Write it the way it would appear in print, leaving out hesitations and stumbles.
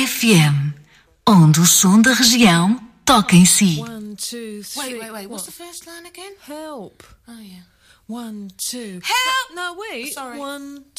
FM, onde o som da região toca em si. 1, 2, 3. Wait. What's the first line again? Help. Oh, yeah. 1, 2. Help! No, wait. Sorry. 1,